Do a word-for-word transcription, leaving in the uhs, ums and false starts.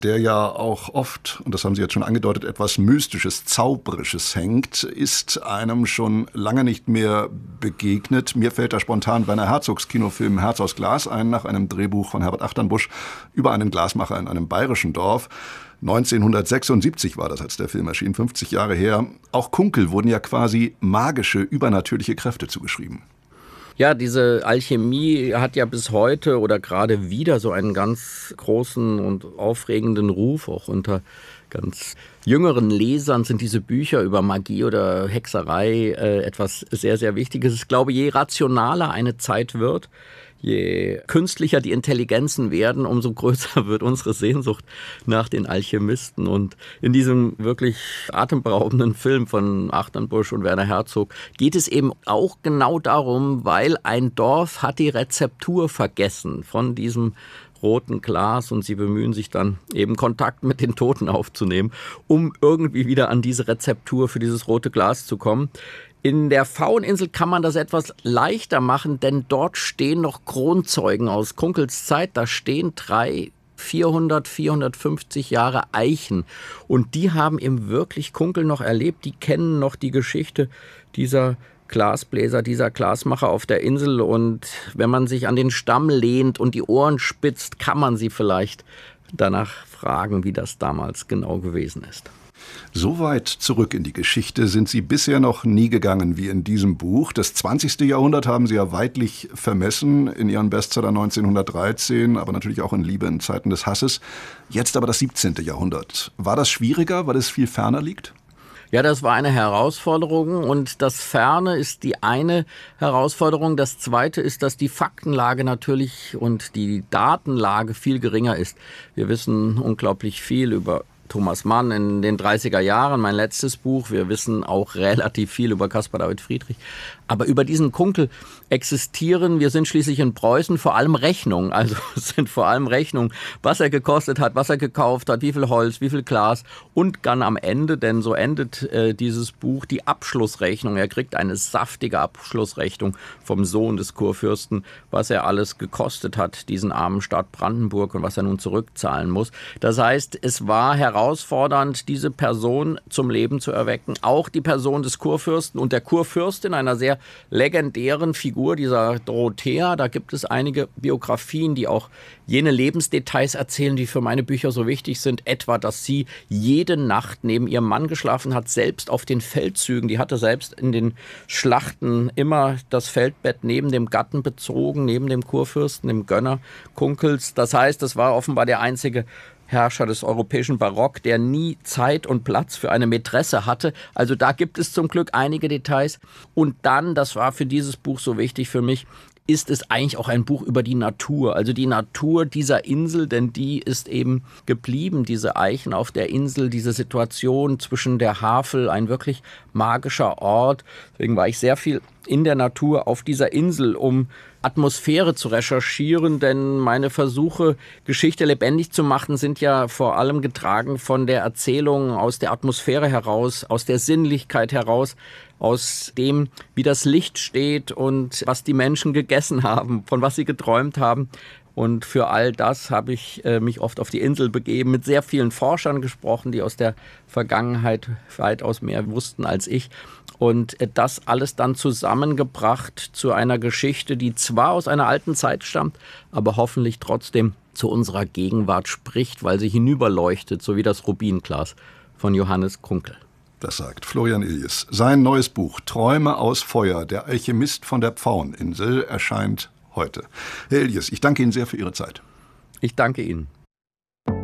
der ja auch oft, und das haben Sie jetzt schon angedeutet, etwas Mystisches, Zauberisches hängt, ist einem schon lange nicht mehr begegnet. Mir fällt da spontan Werner Herzogs Kinofilm Herz aus Glas ein, nach einem Drehbuch von Herbert Achternbusch über einen Glasmacher in einem bayerischen Dorf. neunzehnhundertsechsundsiebzig war das, als der Film erschien, fünfzig Jahre her. Auch Kunkel wurden ja quasi magische, übernatürliche Kräfte zugeschrieben. Ja, diese Alchemie hat ja bis heute oder gerade wieder so einen ganz großen und aufregenden Ruf. Auch unter ganz jüngeren Lesern sind diese Bücher über Magie oder Hexerei äh, etwas sehr, sehr Wichtiges. Ich glaube, je rationaler eine Zeit wird, je künstlicher die Intelligenzen werden, umso größer wird unsere Sehnsucht nach den Alchemisten. Und in diesem wirklich atemberaubenden Film von Achternbusch und Werner Herzog geht es eben auch genau darum, weil ein Dorf hat die Rezeptur vergessen von diesem roten Glas und sie bemühen sich dann eben Kontakt mit den Toten aufzunehmen, um irgendwie wieder an diese Rezeptur für dieses rote Glas zu kommen. In der Fauninsel kann man das etwas leichter machen, denn dort stehen noch Kronzeugen aus Kunkels Zeit. Da stehen drei, vierhundert, vierhundertfünfzig Jahre Eichen. Und die haben eben wirklich Kunkel noch erlebt. Die kennen noch die Geschichte dieser Glasbläser, dieser Glasmacher auf der Insel. Und wenn man sich an den Stamm lehnt und die Ohren spitzt, kann man sie vielleicht danach fragen, wie das damals genau gewesen ist. So weit zurück in die Geschichte sind Sie bisher noch nie gegangen wie in diesem Buch. Das zwanzigste Jahrhundert haben Sie ja weidlich vermessen in Ihren Bestseller neunzehnhundertdreizehn, aber natürlich auch in Liebe in Zeiten des Hasses. Jetzt aber das siebzehnte Jahrhundert. War das schwieriger, weil es viel ferner liegt? Ja, das war eine Herausforderung und das Ferne ist die eine Herausforderung. Das zweite ist, dass die Faktenlage natürlich und die Datenlage viel geringer ist. Wir wissen unglaublich viel über Thomas Mann in den dreißiger Jahren, mein letztes Buch. Wir wissen auch relativ viel über Caspar David Friedrich. Aber über diesen Kunkel existieren, wir sind schließlich in Preußen, vor allem Rechnungen. Also es sind vor allem Rechnungen, was er gekostet hat, was er gekauft hat, wie viel Holz, wie viel Glas. Und dann am Ende, denn so endet äh, dieses Buch, die Abschlussrechnung. Er kriegt eine saftige Abschlussrechnung vom Sohn des Kurfürsten, was er alles gekostet hat, diesen armen Staat Brandenburg und was er nun zurückzahlen muss. Das heißt, es war herausfordernd, diese Person zum Leben zu erwecken. Auch die Person des Kurfürsten und der Kurfürstin, einer sehr legendären Figur, dieser Dorothea. Da gibt es einige Biografien, die auch jene Lebensdetails erzählen, die für meine Bücher so wichtig sind. Etwa, dass sie jede Nacht neben ihrem Mann geschlafen hat, selbst auf den Feldzügen. Die hatte selbst in den Schlachten immer das Feldbett neben dem Gatten bezogen, neben dem Kurfürsten, dem Gönner Kunkels. Das heißt, das war offenbar der einzige Herrscher des europäischen Barock, der nie Zeit und Platz für eine Mätresse hatte. Also da gibt es zum Glück einige Details. Und dann, das war für dieses Buch so wichtig für mich, ist es eigentlich auch ein Buch über die Natur. Also die Natur dieser Insel, denn die ist eben geblieben, diese Eichen auf der Insel, diese Situation zwischen der Havel, ein wirklich magischer Ort. Deswegen war ich sehr viel in der Natur auf dieser Insel, um Atmosphäre zu recherchieren, denn meine Versuche, Geschichte lebendig zu machen, sind ja vor allem getragen von der Erzählung aus der Atmosphäre heraus, aus der Sinnlichkeit heraus, aus dem, wie das Licht steht und was die Menschen gegessen haben, von was sie geträumt haben. Und für all das habe ich äh, mich oft auf die Insel begeben, mit sehr vielen Forschern gesprochen, die aus der Vergangenheit weitaus mehr wussten als ich. Und äh, das alles dann zusammengebracht zu einer Geschichte, die zwar aus einer alten Zeit stammt, aber hoffentlich trotzdem zu unserer Gegenwart spricht, weil sie hinüberleuchtet, so wie das Rubinglas von Johannes Kunkel. Das sagt Florian Illies. Sein neues Buch Träume aus Feuer, der Alchemist von der Pfaueninsel, erscheint heute. Herr Illies, ich danke Ihnen sehr für Ihre Zeit. Ich danke Ihnen.